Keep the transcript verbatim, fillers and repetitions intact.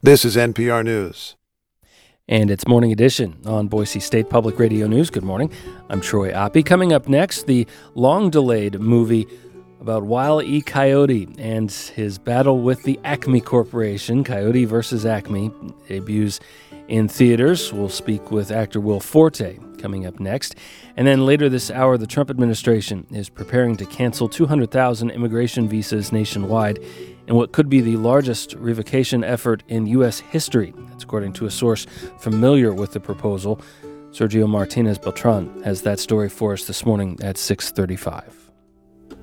This is N P R News. And it's Morning Edition on Boise State Public Radio News. Good morning. I'm Troy Oppie. Coming up next, the long-delayed movie about Wile E. Coyote and his battle with the Acme Corporation. Coyote versus Acme debuts in theaters. We'll speak with actor Will Forte coming up next. And then later this hour, the Trump administration is preparing to cancel two hundred thousand immigration visas nationwide in what could be the largest revocation effort in U S history. That's according to a source familiar with the proposal. Sergio Martinez Beltran has that story for us this morning at six thirty-five.